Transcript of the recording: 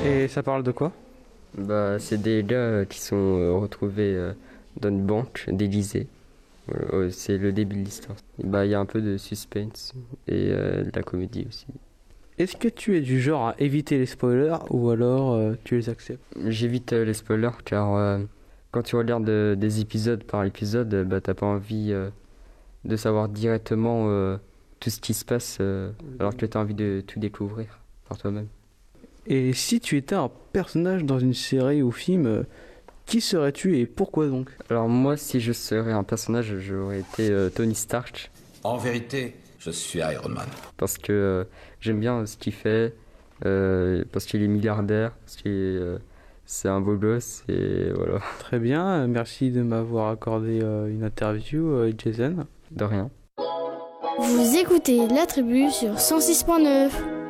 Et ça parle de quoi? Bah, c'est des gars qui sont retrouvés dans une banque d'Élysée. Voilà, c'est le début de l'histoire. Bah, il y a un peu de suspense et de la comédie aussi. Est-ce que tu es du genre à éviter les spoilers ou alors tu les acceptes? J'évite les spoilers car quand tu regardes des épisodes par épisode, bah, t'as pas envie de savoir directement tout ce qui se passe alors que t'as envie de tout découvrir par toi-même. Et si tu étais un personnage dans une série ou film, qui serais-tu et pourquoi donc? Alors moi, si je serais un personnage, j'aurais été Tony Stark En vérité, je suis Iron Man. parce que j'aime bien ce qu'il fait, parce qu'il est milliardaire, parce c'est un beau gosse et voilà, Très bien, merci de m'avoir accordé une interview, Jason. de rien. Vous écoutez La Tribu sur 106.9.